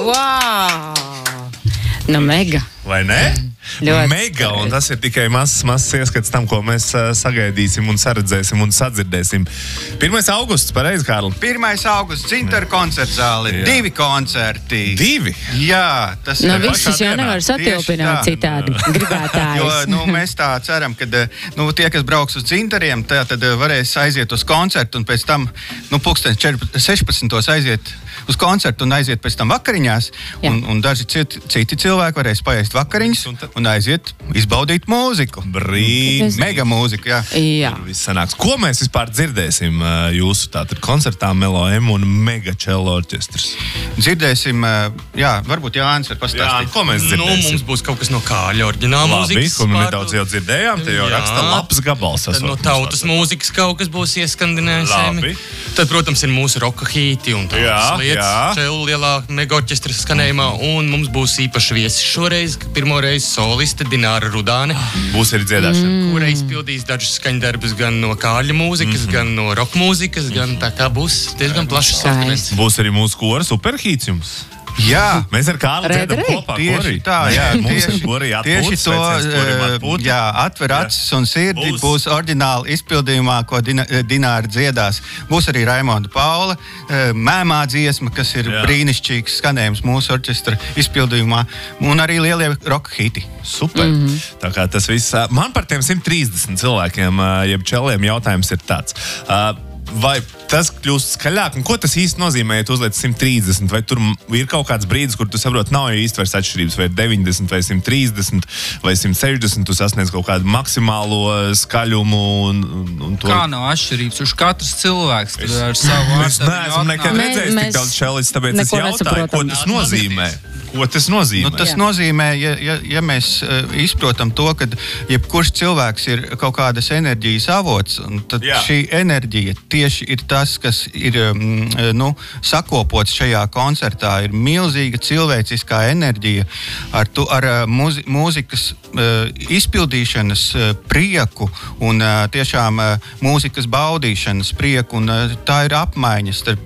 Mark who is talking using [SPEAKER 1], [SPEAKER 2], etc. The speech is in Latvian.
[SPEAKER 1] Wow! Nu, mega.
[SPEAKER 2] Vai ne?
[SPEAKER 1] Ļoti
[SPEAKER 2] Mega, un tas ir tikai mazs ieskats tam, ko mēs sagaidīsim un saredzēsim un sadzirdēsim. 1. augusts, pareizi, Kārli?
[SPEAKER 3] 1. augusts, Dzintaru koncerta zāle, 2 koncerti.
[SPEAKER 2] 2?
[SPEAKER 3] Jā, tas
[SPEAKER 1] Nu,
[SPEAKER 3] ir
[SPEAKER 1] visus jau nevar satilpināt citādi gribētājus.
[SPEAKER 3] Jo, mēs tā ceram, ka tie, kas brauks uz Dzintariem, tad varēs aiziet uz koncertu un pēc tam, 16. aiziet uz koncertu un aiziet pēc tam vakariņās. Un daži citi cilvēki varēs paēst vakariņas un aiziet izbaudīt mūziku.
[SPEAKER 2] Brīd.
[SPEAKER 3] Mega mūziku, jā.
[SPEAKER 2] Tur viss sanāks. Ko mēs vispār dzirdēsim jūsu tātad koncertā Melo M un Mega Cello orķestrs?
[SPEAKER 3] Dzirdēsim, varbūt Jānis var pastāstīt.
[SPEAKER 2] Ko mēs dzirdēsim?
[SPEAKER 4] Mums būs kaut kas no Kāļa oriģināla mūzikas.
[SPEAKER 2] Ko mēs nedaudz jau dzirdējām, te jau raksta labs gabals.
[SPEAKER 4] Tad no tautas mūzikas kaut kas būs ieskandinājumi. Tad, protams, ir mūsu roka hīti un tādas lietas. Čelu lielā mega orķestra skanējumā. Un mums būs īpaši viesis šoreiz, pirmo reizi soliste Dināra Rudāne.
[SPEAKER 2] Būs arī dziedāšana.
[SPEAKER 4] Kura izpildīs dažus skaņdarbus gan no Kāļa mūzikas, gan no roka mūzikas, gan tā kā būs diezgan plašs sortiments.
[SPEAKER 2] Būs arī mūsu kora superhīts jums.
[SPEAKER 3] Jā,
[SPEAKER 2] mēs ar Kārli dziedam kopā.
[SPEAKER 3] Tieši tā, jā. Tieši to, atver acis un sirdi būs oriģināli izpildījumā, ko Dināra dziedās. Būs arī Raimonda Paula mēmā dziesma, kas ir brīnišķīgs skanējums mūsu orķestra izpildījumā, un arī lielie roka hiti.
[SPEAKER 2] Super. Tā kā tas viss. Man par tiem 130 cilvēkiem, jeb čeliem jautājums ir tāds. Vai tas kļūst skaļāk? Un ko tas īsti nozīmē, ja tu uzliec 130? Vai tur ir kaut kāds brīdis, kur tu saproti, nav jau īsti vairs atšķirības, vai 90, vai 130, vai 160, tu sasniedz kaut kādu maksimālo skaļumu un to...
[SPEAKER 5] Kā nav atšķirības? Uz katrs cilvēks ar savu
[SPEAKER 2] vārdu. Es neesmu nekad redzējis tik daudz čelis, tāpēc es jautāju, ko tas nozīmē. Ko tas nozīmē?
[SPEAKER 3] Tas nozīmē, ja mēs izprotam to, ka jebkurš cilvēks ir kaut kādas enerģijas avots, tad šī enerģija tieši ir tas, kas ir sakopots šajā koncertā. Ir milzīga cilvēciskā enerģija ar mūzikas izpildīšanas prieku un tiešām mūzikas baudīšanas prieku. Un tā ir apmaiņas starp